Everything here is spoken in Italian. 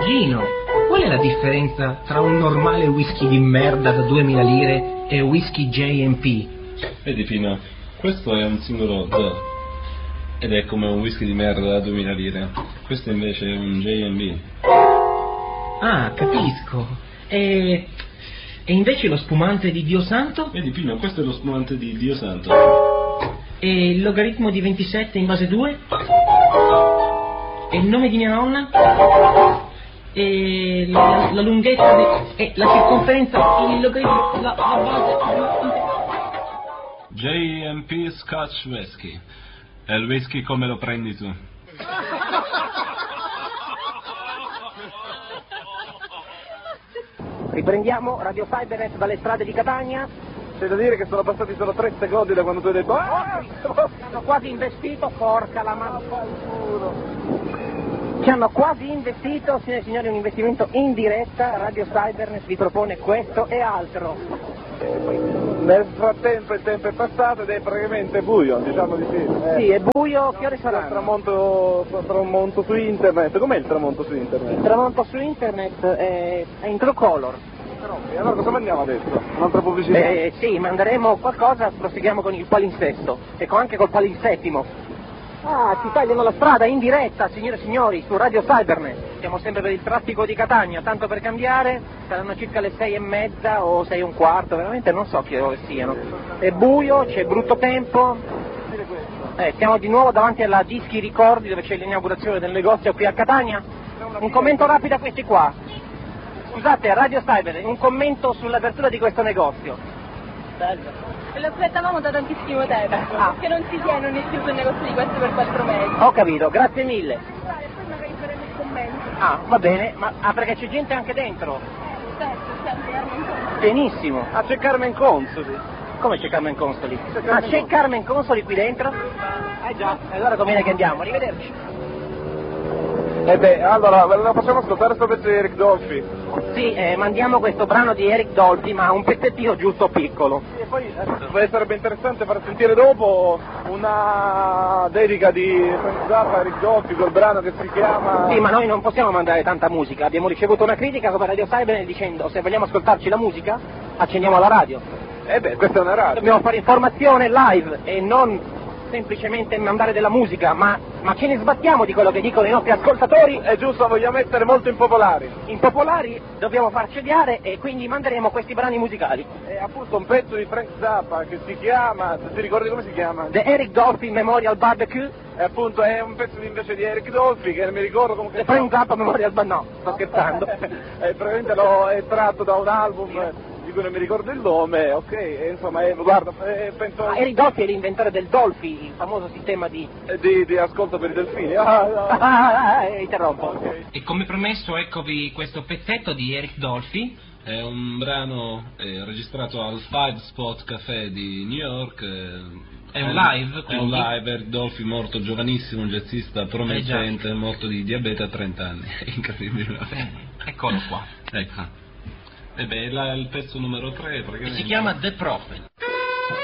Gino, qual è la differenza tra un normale whisky di merda da 2000 lire e whisky J&P? Vedi Pino, questo è un singolo D ed è come un whisky di merda da 2000 lire. Questo invece è un J&B. Ah, capisco. E invece lo spumante di Dio Santo? Vedi Pino, questo è lo spumante di Dio Santo. E il logaritmo di 27 in base 2? E il nome di mia nonna? E la lunghezza e la circonferenza, il logaritmo, la base... J&P Scotch Whisky. È il whisky come lo prendi tu. Riprendiamo Radio Cybernet dalle strade di Catania. C'è da dire che sono passati solo 3 secondi da quando tu hai detto Ci hanno quasi investito, porca la madonna. Ci hanno quasi investito, signore e signori, un investimento in diretta. Radio Cybernet vi propone questo e altro. Nel frattempo il tempo è passato ed è praticamente buio, diciamo di sì. Sì, è buio, che ore saranno? Tramonto su internet. Com'è il tramonto su internet? Il tramonto su internet è in true color. E allora cosa mandiamo adesso? Un'altra pubblicità? Sì, manderemo qualcosa, proseguiamo con il palinsesto, ecco anche col palinsettimo. Ah, ci tagliano la strada in diretta, signore e signori, su Radio Cybernet. Siamo sempre per il traffico di Catania, tanto per cambiare, saranno circa le 6:30 o 6:15, veramente non so che ore siano. È buio, c'è brutto tempo. Siamo di nuovo davanti alla Dischi Ricordi, dove c'è l'inaugurazione del negozio qui a Catania. Un commento rapido a questi qua. Scusate, Radio Cybernet, un commento sull'apertura di questo negozio. Bello. E lo aspettavamo da tantissimo tempo, che non si tiene un istituto negozio di questo per 4 mesi. Ho capito, grazie mille. E poi magari faremo il commento. Ah, va bene, ma perché c'è gente anche dentro? Certo, certo. Benissimo. Ah, c'è Carmen Consoli. Come c'è Carmen Consoli? C'è Carmen Consoli qui dentro? Già, allora conviene che andiamo, arrivederci. Allora, la facciamo ascoltare sto pezzo di Eric Dolphy. Sì, mandiamo questo brano di Eric Dolphy, ma un pezzettino giusto piccolo. E poi sarebbe interessante far sentire dopo una dedica di Frank Zappa a Eric Dolphy, quel brano che si chiama... Sì, ma noi non possiamo mandare tanta musica, abbiamo ricevuto una critica come Radio Cybernet dicendo se vogliamo ascoltarci la musica, accendiamo la radio. Questa è una radio. Dobbiamo fare informazione live e non semplicemente mandare della musica, ma ce ne sbattiamo di quello che dicono i nostri ascoltatori. È giusto, vogliamo essere molto impopolari. Impopolari dobbiamo farci odiare e quindi manderemo questi brani musicali. È appunto un pezzo di Frank Zappa che si chiama, ti ricordi come si chiama? The Eric Dolphy Memorial Barbecue. E appunto è un pezzo invece di Eric Dolphy che non mi ricordo come... The Frank Zappa Memorial no, sto scherzando. Praticamente è tratto da un album di cui non mi ricordo il nome, ok, e insomma, guarda, penso... Eric Dolphy è l'inventore del Dolphy, il famoso sistema di ascolto per i delfini. Interrompo. Okay. E come promesso, eccovi questo pezzetto di Eric Dolphy. È un brano registrato al Five Spot Café di New York. È un live, quindi? È un live, Eric Dolphy morto giovanissimo, un jazzista promettente, morto di diabete a 30 anni, incredibile. Eccolo qua. Ecco. Il pezzo numero 3 si chiama The Prophet.